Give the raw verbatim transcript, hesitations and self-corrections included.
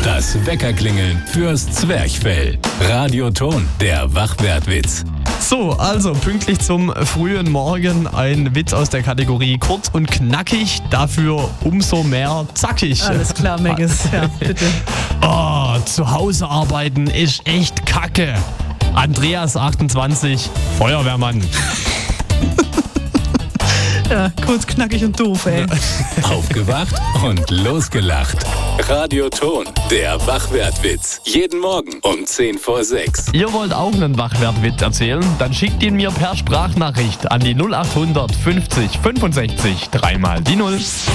Das Weckerklingeln fürs Zwerchfell. Radioton, der Wachwertwitz. So, also pünktlich zum frühen Morgen ein Witz aus der Kategorie kurz und knackig, dafür umso mehr zackig. Alles klar, Megis. Ja, bitte. Oh, zu Hause arbeiten ist echt kacke. Andreas, achtundzwanzig, Feuerwehrmann. Ja, kurz, knackig und doof, ey. Aufgewacht und losgelacht. Radioton, der Wachwertwitz. Jeden Morgen um zehn vor sechs. Ihr wollt auch einen Wachwertwitz erzählen? Dann schickt ihn mir per Sprachnachricht an die null acht hundert fünfzig fünfundsechzig dreimal die null.